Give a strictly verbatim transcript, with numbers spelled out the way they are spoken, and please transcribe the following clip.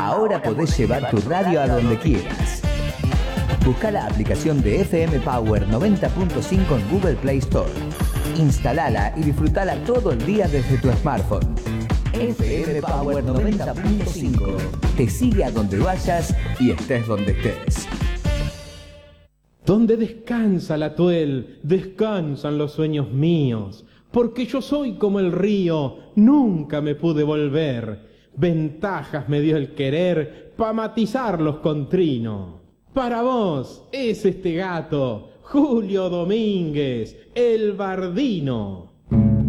Ahora podés llevar tu radio a donde quieras. Busca la aplicación de F M Power noventa punto cinco en Google Play Store. Instalala y disfrutala todo el día desde tu smartphone. F M Power noventa punto cinco. Te sigue a donde vayas y estés donde estés. Donde descansa la tuel, descansan los sueños míos, porque yo soy como el río, nunca me pude volver. Ventajas me dio el querer pa' matizarlos con trino. Para vos es este gato, Julio Domínguez, el Bardino.